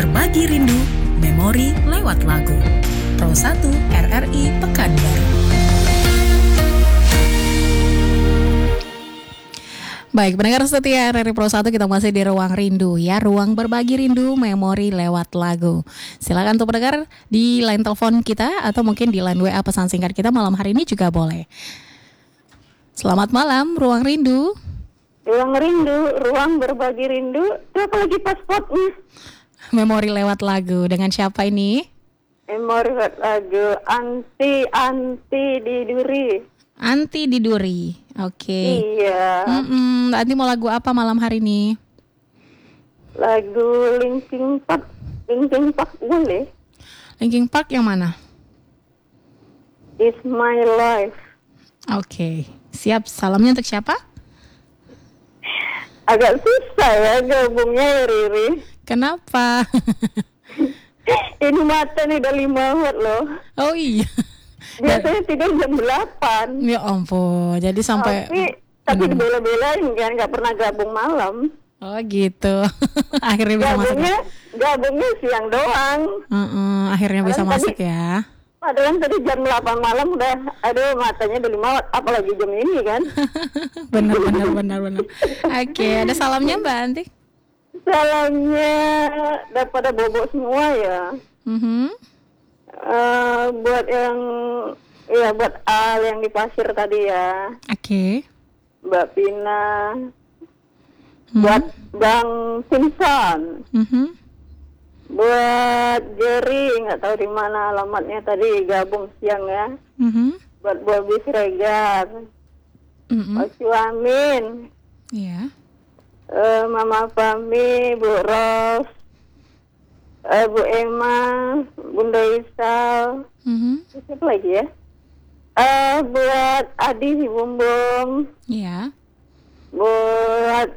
Berbagi rindu, memori lewat lagu. Pro 1 RRI Pekanbaru. Baik, pendengar setia RRI Pro 1, kita masih di Ruang Rindu ya. Ruang berbagi rindu, memori lewat lagu. Silakan untuk pendengar di line telepon kita atau mungkin di line WA pesan singkat kita malam hari ini juga boleh. Selamat malam, Ruang Rindu. Ruang rindu, ruang berbagi rindu. Itu apa lagi pasportnya? Memori lewat lagu. Dengan siapa ini? Memori lewat lagu. Anti di Duri. Anti di Duri. Oke. Iya. Anti mau lagu apa malam hari ini? Lagu Linkin Park. Linkin Park boleh? Linkin Park yang mana? It's My Life. Oke. Siap. Salamnya untuk siapa? Agak susah ya gabungnya ya, Riri. Kenapa? Ini mata nih udah 5 watt loh. Oh iya. Biasanya tidur jam 8. Ya ampun. Jadi sampai Tapi dibela-belain kan, gak pernah gabung malam. Oh gitu. Akhirnya bisa masuk. Gabungnya siang doang. Akhirnya bisa masuk ya. Padahal tadi jam 8 malam udah, aduh matanya udah 5 watt, apalagi jam ini kan. Benar. Oke, ada salamnya Mbak Anti? Salamnya udah pada bobo semua ya. Buat yang, ya buat Al yang di pasir tadi ya. Oke. Mbak Pina. Buat Bang Simpson. Buat Jerry, nggak tahu di mana alamatnya tadi, gabung siang ya. Buat Bobby Siregar, Pak Amin, Iya. Mama Fami, Bu Ros, Bu Emma, Bunda Isal, siapa lagi ya? Buat Adi si Bumbung, Iya. buat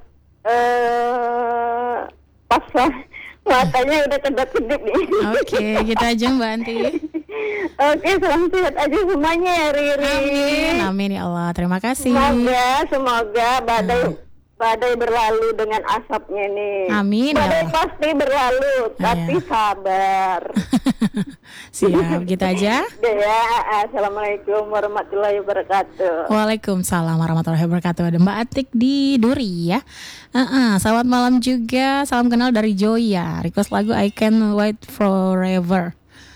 Paslah. Matanya udah kedap-kedip nih. Oke, gitu aja Mbak Anti. Oke, salam sehat aja semuanya ya, Riri. Amin ya Allah. Terima kasih. Semoga badai berlalu dengan asapnya nih. Amin ya Badai Allah. pasti berlalu, tapi sabar. Siap, gitu aja. Ya, assalamualaikum warahmatullahi wabarakatuh. Waalaikumsalam warahmatullahi wabarakatuh. Ada Mbak Atik di Duri ya. Selamat malam juga. Salam kenal dari Joya. Request lagu I Can Wait Forever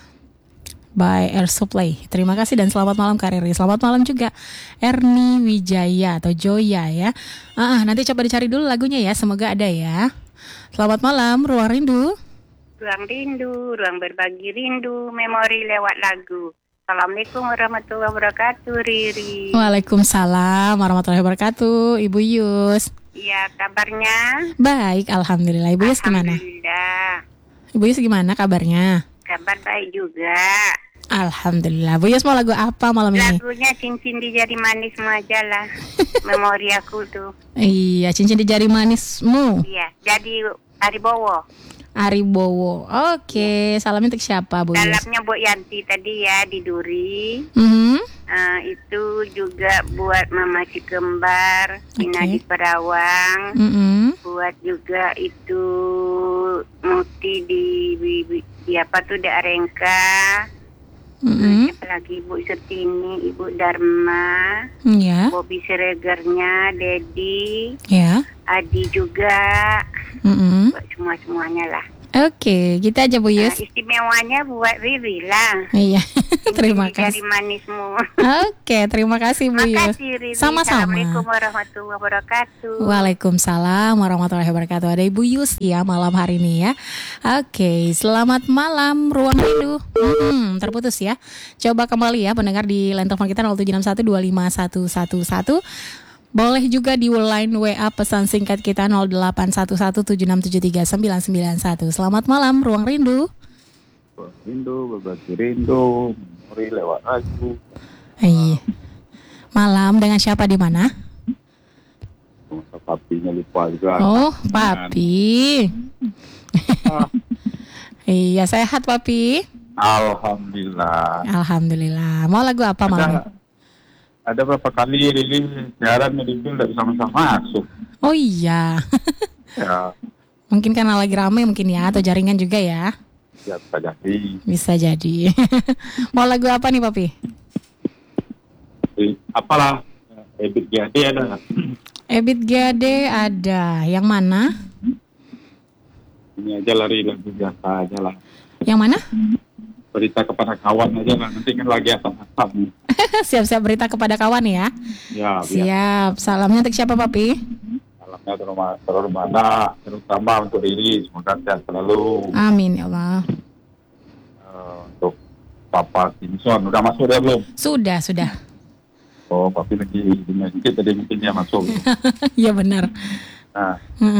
by Air Supply. Terima kasih dan selamat malam Kak Riri. Selamat malam juga Erni Wijaya atau Joya ya. Nanti coba dicari dulu lagunya ya. Semoga ada ya. Selamat malam Ruang Rindu. Ruang rindu, ruang berbagi rindu, memori lewat lagu. Assalamualaikum warahmatullahi wabarakatuh, Riri. Waalaikumsalam warahmatullahi wabarakatuh, Ibu Yus. Iya, kabarnya? Baik, alhamdulillah. Ibu Yus gimana? Alhamdulillah. Ibu Yus gimana kabarnya? Kabar baik juga. Alhamdulillah. Bu Yus mau lagu apa malam ini? Lagunya cincin di jari manismu aja lah. Memori aku tuh. Iya, cincin di jari manismu. Iya, jadi Aribowo. Aribowo. Oke, salamnya untuk siapa Bu Yus? Dalamnya buat Yanti tadi ya di Duri. Itu juga buat Mama Cikembar, Ina di Perawang. Buat juga itu Muti di apa tuh di Arengka. Siapa lagi Ibu Setini, Ibu Dharma, Bobby Siregarnya, Dedi, Adi juga, buat semuanya lah. Oke, gitu aja Bu Yus. Istimewanya buat Riri lah. Iya, terima kasih. Jari manismu. Oke, terima kasih Bu Yus. Makasih Riri. Sama-sama. Assalamualaikum warahmatullahi wabarakatuh. Waalaikumsalam warahmatullahi wabarakatuh. Ada Ibu Yus ya malam hari ini ya. Oke, selamat malam Ruang Rindu. Terputus ya. Coba kembali ya pendengar di line telepon kita 0761251111. Boleh juga di line WA pesan singkat kita 081176739991. Selamat malam Ruang Rindu. Ruang Rindu, berbagi rindu, memori lewat lagu. Iya. Malam dengan siapa di mana? Papinya lupa juga. Oh, Papi. Iya, sehat Papi. Alhamdulillah. Alhamdulillah. Mau lagu apa malam? Ada berapa kali rilis siaran Medipil tidak bisa masuk. Oh iya. Ya. Mungkin karena lagi rame mungkin ya, atau jaringan juga ya. Ya bisa jadi. Bisa jadi. Mau lagu apa nih Papi? Apalah, Ebit GAD ada. Ebit GAD ada. Yang mana? Ini aja lari lagu biasa aja lah. Yang mana? Berita kepada kawan aja lah. Nanti kan lagi asap-asap nih. Siap-siap berita kepada kawan ya. Ya, biar. Siap. Salamnya untuk siapa Papi? Salamnya terutama untuk diri. Semoga sehat selalu. Amin ya Allah. Untuk Papa Simpson, udah masuk dia belum? Sudah. Oh, Papi lagi dengar sedikit tadi mungkin dia masuk. Iya benar. Nah,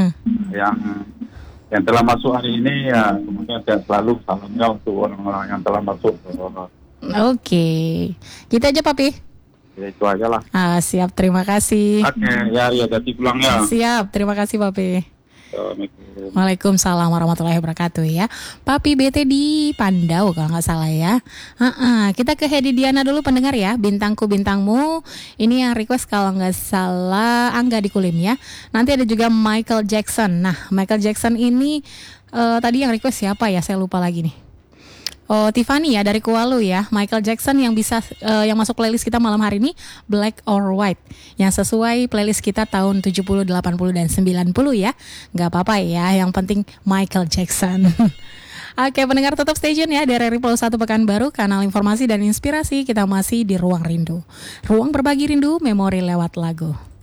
yang telah masuk hari ini ya semoga sehat selalu. Salamnya untuk orang-orang yang telah masuk. Oke. Kita aja Papi. Ya itu aja lah. Siap, terima kasih. Oke, ya jadi pulang ya. Siap, terima kasih Papi. Assalamualaikum. Waalaikumsalam warahmatullahi wabarakatuh ya. Papi BT di Pandau kalau nggak salah ya. Kita ke Hedi Diana dulu pendengar ya. Bintangku bintangmu. Ini yang request kalau nggak salah Angga di Kulim ya. Nanti ada juga Michael Jackson. Nah Michael Jackson ini tadi yang request siapa ya? Saya lupa lagi nih. Oh Tiffany ya dari Kualu ya. Michael Jackson yang bisa yang masuk playlist kita malam hari ini Black or White yang sesuai playlist kita tahun 70, 80 dan 90 ya. Gak apa-apa ya, yang penting Michael Jackson. Oke pendengar tetap stay tune ya dari Ripple 1 Pekanbaru, kanal informasi dan inspirasi. Kita masih di Ruang Rindu, ruang berbagi rindu memori lewat lagu.